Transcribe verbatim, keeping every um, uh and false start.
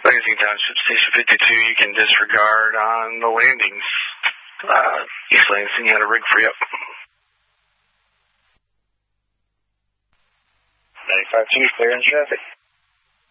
Lansing Township, Station fifty-two, you can disregard on the landings. Uh, East Lansing had a rig free up. ninety-five two, clear in traffic.